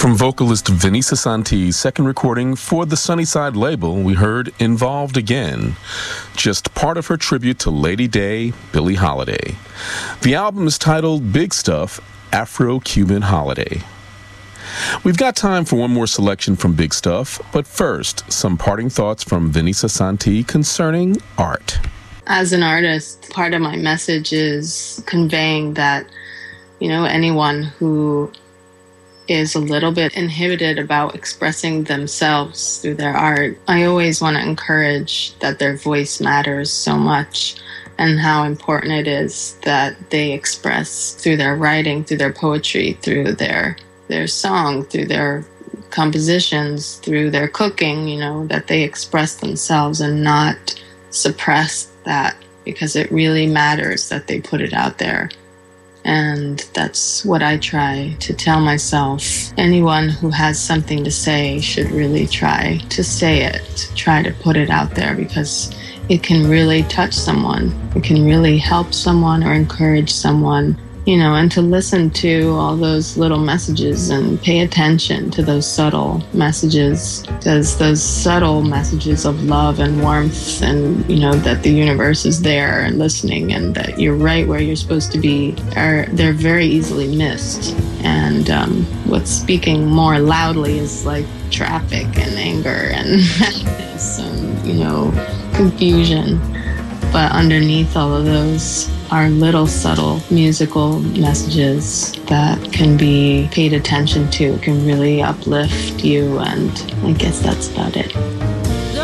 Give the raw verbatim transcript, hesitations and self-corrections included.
From vocalist Vanessa Santi's second recording for the Sunnyside label, we heard Involved Again, just part of her tribute to Lady Day, Billie Holiday. The album is titled Big Stuff, Afro-Cuban Holiday. We've got time for one more selection from Big Stuff, but first, some parting thoughts from Vanessa Santi concerning art. As an artist, part of my message is conveying that, you know, anyone who is a little bit inhibited about expressing themselves through their art, I always want to encourage that their voice matters so much and how important it is that they express through their writing, through their poetry, through their their song, through their compositions, through their cooking, you know, that they express themselves and not suppress that, because it really matters that they put it out there. And that's what I try to tell myself. Anyone who has something to say should really try to say it, try to put it out there, because it can really touch someone. It can really help someone or encourage someone, you know, and to listen to all those little messages and pay attention to those subtle messages, because those subtle messages of love and warmth and, you know, that the universe is there and listening and that you're right where you're supposed to be, are they're very easily missed. And um, what's speaking more loudly is like traffic and anger and madness and, you know, confusion. But underneath all of those are little subtle musical messages that can be paid attention to, can really uplift you, and I guess that's about it.